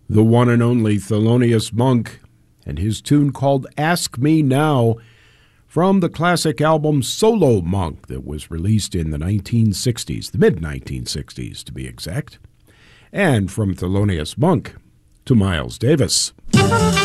the one and only Thelonious Monk, and his tune called Ask Me Now from the classic album Solo Monk that was released in the 1960s, the mid-1960s to be exact. And from Thelonious Monk to Miles Davis.